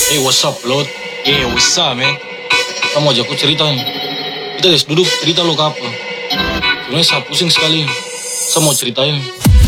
Hey, what's up, Lot? Yeah, what's up, man? Kamu ajak aku cerita nih. Kita guys duduk cerita lo ke apa? Sebenarnya saya pusing sekali. Saya mau ceritain.